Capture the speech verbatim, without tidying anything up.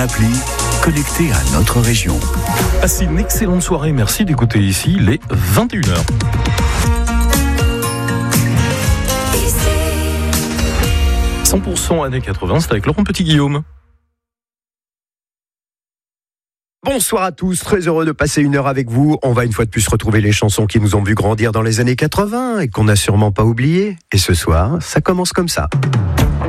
Appli connecté à notre région. Passez une excellente soirée, merci d'écouter ici les vingt et une heures. cent pour cent années quatre-vingts, c'est avec Laurent Petit-Guillaume. Bonsoir à tous, très heureux de passer une heure avec vous. On va une fois de plus retrouver les chansons qui nous ont vu grandir dans les années quatre-vingts et qu'on n'a sûrement pas oubliées. Et ce soir, ça commence comme ça.